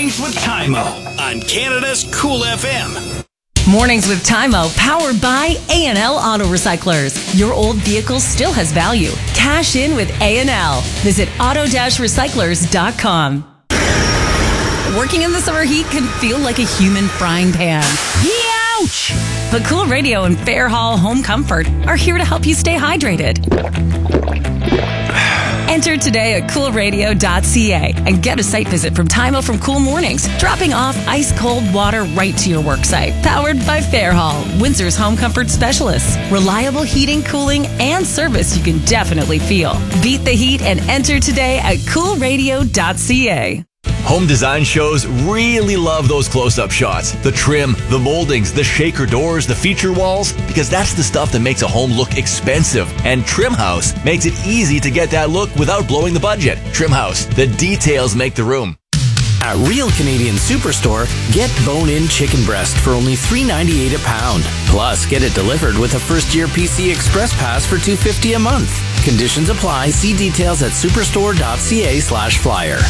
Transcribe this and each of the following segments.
Mornings with Tymo on Canada's Cool FM. Mornings with Tymo, powered by A&L Auto Recyclers. Your old vehicle still has value. Cash in with A&L. Visit auto-recyclers.com. Working in the summer heat can feel like a human frying pan. Ouch! But Cool Radio and Fairhall Home Comfort are here to help you stay hydrated. Enter today at coolradio.ca and get a site visit from Tymo from Cool Mornings, dropping off ice-cold water right to your work site. Powered by Fairhall, Windsor's home comfort specialists. Reliable heating, cooling, and service you can definitely feel. Beat the heat and enter today at coolradio.ca. Home design shows really love those close-up shots. The trim, the moldings, the shaker doors, the feature walls, because that's the stuff that makes a home look expensive. And Trim House makes it easy to get that look without blowing the budget. Trim House, the details make the room. At Real Canadian Superstore, get bone-in chicken breast for only $3.98 a pound. Plus, get it delivered with a first-year PC Express Pass for $2.50 a month. Conditions apply. See details at superstore.ca/flyer.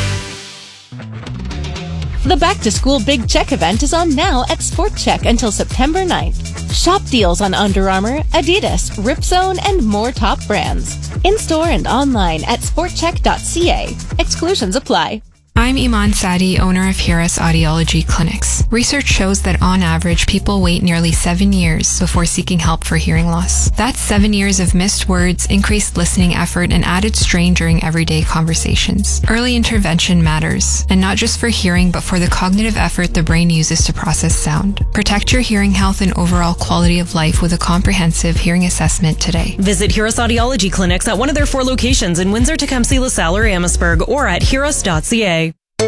The Back to School Big Check event is on now at Sport Check until September 9th. Shop deals on Under Armour, Adidas, Ripzone, and more top brands. In-store and online at sportcheck.ca. Exclusions apply. I'm Iman Sadi, owner of Hiras Audiology Clinics. Research shows that on average, people wait nearly 7 years before seeking help for hearing loss. That's 7 years of missed words, increased listening effort, and added strain during everyday conversations. Early intervention matters, and not just for hearing, but for the cognitive effort the brain uses to process sound. Protect your hearing health and overall quality of life with a comprehensive hearing assessment today. Visit Hiras Audiology Clinics at one of their 4 locations in Windsor, Tecumseh, LaSalle, or Amherstburg, or at hiras.ca.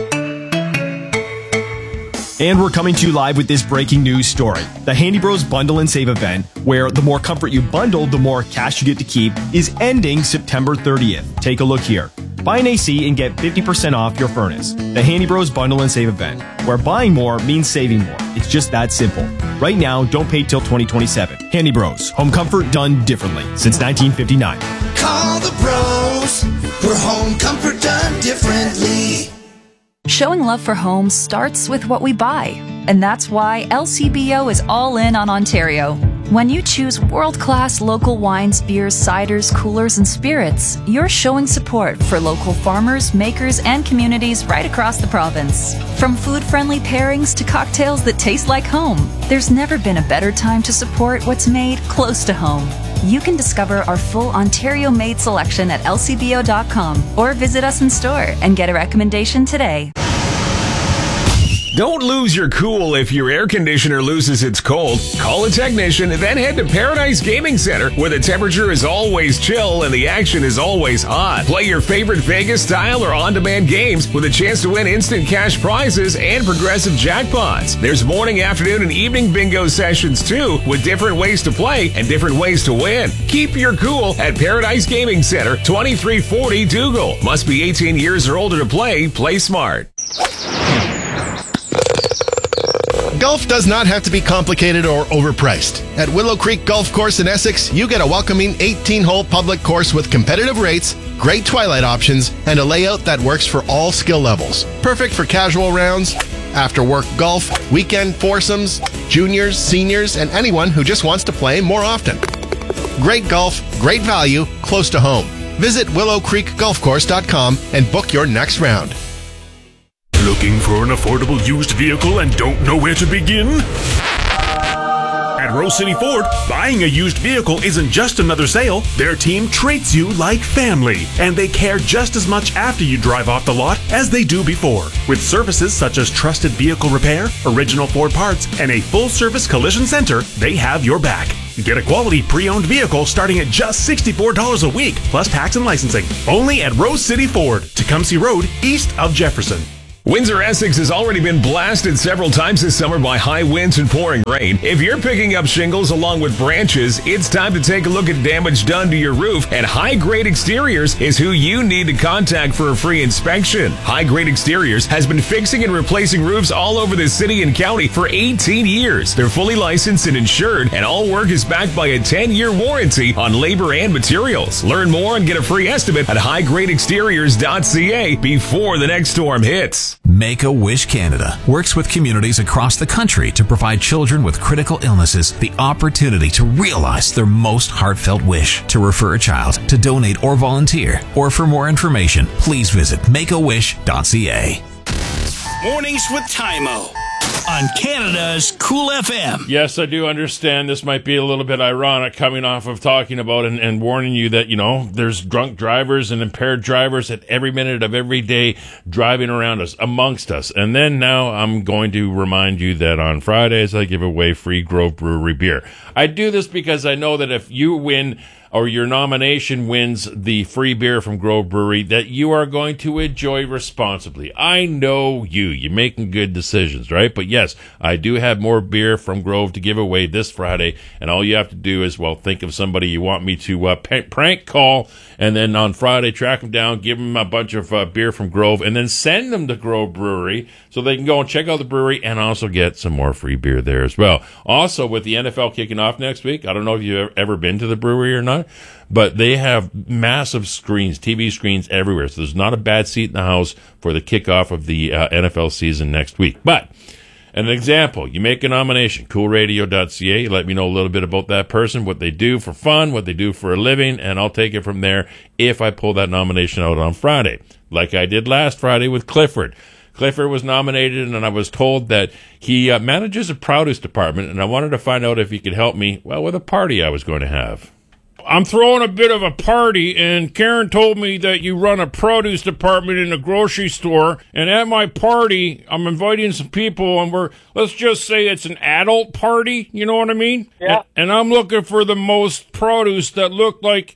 And we're coming to you live with this breaking news story. The Handy Bros Bundle and Save event, where the more comfort you bundle, the more cash you get to keep, is ending September 30th. Take a look here. Buy an AC and get 50% off your furnace. The Handy Bros Bundle and Save event, where buying more means saving more. It's just that simple. Right now, don't pay till 2027. Handy Bros. Home comfort done differently since 1959. Call the bros for home comfort done differently. Showing love for homes starts with what we buy, and that's why LCBO is all in on Ontario. When you choose world-class local wines, beers, ciders, coolers, and spirits, you're showing support for local farmers, makers, and communities right across the province. From food-friendly pairings to cocktails that taste like home, there's never been a better time to support what's made close to home. You can discover our full Ontario-made selection at lcbo.com or visit us in store and get a recommendation today. Don't lose your cool if your air conditioner loses its cold. Call a technician and then head to Paradise Gaming Center, where the temperature is always chill and the action is always hot. Play your favorite Vegas-style or on-demand games with a chance to win instant cash prizes and progressive jackpots. There's morning, afternoon, and evening bingo sessions too, with different ways to play and different ways to win. Keep your cool at Paradise Gaming Center, 2340 Dougal. Must be 18 years or older to play. Play smart. Golf does not have to be complicated or overpriced. At Willow Creek Golf Course in Essex, you get a welcoming 18-hole public course with competitive rates, great twilight options, and a layout that works for all skill levels. Perfect for casual rounds, after-work golf, weekend foursomes, juniors, seniors, and anyone who just wants to play more often. Great golf, great value, close to home. Visit willowcreekgolfcourse.com and book your next round. Looking for an affordable used vehicle and don't know where to begin? At Rose City Ford, buying a used vehicle isn't just another sale. Their team treats you like family, and they care just as much after you drive off the lot as they do before. With services such as trusted vehicle repair, original Ford parts, and a full-service collision center, they have your back. Get a quality pre-owned vehicle starting at just $64 a week, plus tax and licensing. Only at Rose City Ford, Tecumseh Road, east of Jefferson. Windsor, Essex has already been blasted several times this summer by high winds and pouring rain. If you're picking up shingles along with branches, it's time to take a look at damage done to your roof, and High Grade Exteriors is who you need to contact for a free inspection. High Grade Exteriors has been fixing and replacing roofs all over the city and county for 18 years. They're fully licensed and insured, and all work is backed by a 10-year warranty on labor and materials. Learn more and get a free estimate at highgradeexteriors.ca before the next storm hits. Make-A-Wish Canada works with communities across the country to provide children with critical illnesses the opportunity to realize their most heartfelt wish. To refer a child, to donate or volunteer, or for more information, please visit makeawish.ca. Mornings with Tymo on Canada's Cool FM. Yes, I do understand this might be a little bit ironic coming off of talking about and warning you that, there's drunk drivers and impaired drivers at every minute of every day driving around us, amongst us. And then now I'm going to remind you that on Fridays I give away free Grove Brewery beer. I do this because I know that if you win or your nomination wins the free beer from Grove Brewery, that you are going to enjoy responsibly. I know you're making good decisions, right? But yes, I do have more beer from Grove to give away this Friday, and all you have to do is, think of somebody you want me to prank call, and then on Friday track them down, give them a bunch of beer from Grove, and then send them to Grove Brewery so they can go and check out the brewery and also get some more free beer there as well. Also, with the NFL kicking off next week, I don't know if you've ever been to the brewery or not, but they have massive screens, TV screens everywhere. So there's not a bad seat in the house for the kickoff of the NFL season next week. But an example, you make a nomination, coolradio.ca. You let me know a little bit about that person, what they do for fun, what they do for a living, and I'll take it from there if I pull that nomination out on Friday, like I did last Friday with Clifford. Clifford was nominated, and I was told that he manages a produce department, and I wanted to find out if he could help me, with a party I was going to have. I'm throwing a bit of a party, and Karen told me that you run a produce department in a grocery store, and at my party, I'm inviting some people, and let's just say it's an adult party, you know what I mean? Yeah. And I'm looking for the most produce that look like,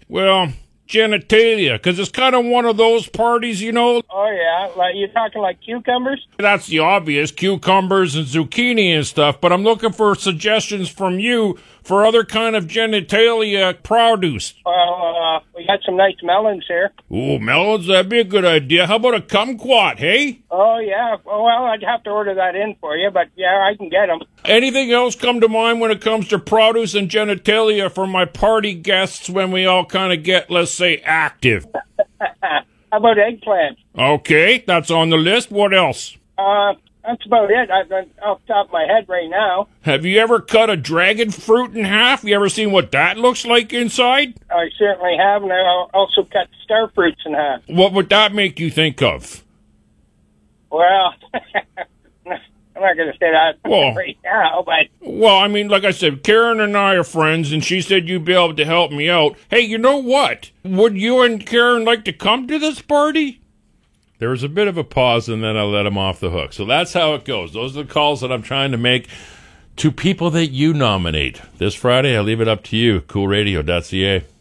genitalia, because it's kind of one of those parties, Oh, yeah. Like, you're talking like cucumbers? That's the obvious, cucumbers and zucchini and stuff, but I'm looking for suggestions from you for other kind of genitalia produce. Well, we got some nice melons here. Ooh, melons, that'd be a good idea. How about a kumquat, hey? Oh, yeah. Well, I'd have to order that in for you, but yeah, I can get them. Anything else come to mind when it comes to produce and genitalia for my party guests when we all kind of get, let's say, active? How about eggplants? Okay, that's on the list. What else? That's about it. Off the top of my head right now. Have you ever cut a dragon fruit in half? You ever seen what that looks like inside? I certainly have, and I also cut star fruits in half. What would that make you think of? Well, I'm not going to say that right now, but... Well, I mean, like I said, Karen and I are friends, and she said you'd be able to help me out. Hey, you know what? Would you and Karen like to come to this party? There was a bit of a pause, and then I let him off the hook. So that's how it goes. Those are the calls that I'm trying to make to people that you nominate. This Friday, I leave it up to you, coolradio.ca.